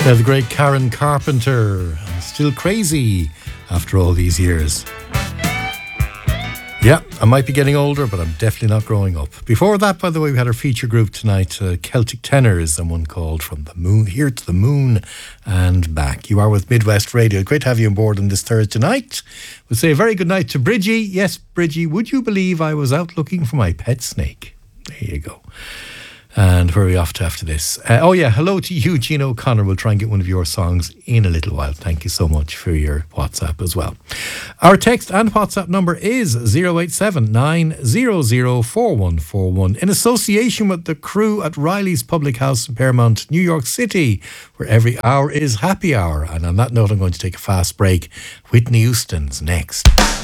Yeah, the great Karen Carpenter. Still crazy after all these years. Yeah, I might be getting older, but I'm definitely not growing up. Before that, by the way, we had our feature group tonight, Celtic Tenors, and one called From the Moon, Here to the Moon and Back. You are with Midwest Radio. Great to have you on board on this Thursday night. We'll say a very good night to Bridgie. Yes, Bridgie, would you believe I was out looking for my pet snake? There you go. And where are we off to after this? Hello to Eugene O'Connor. We'll try and get one of your songs in a little while. Thank you so much for your WhatsApp as well. Our text and WhatsApp number is 087 900 4141 in association with the crew at Riley's Public House in Paramount, New York City, where every hour is happy hour. And on that note, I'm going to take a fast break. Whitney Houston's next.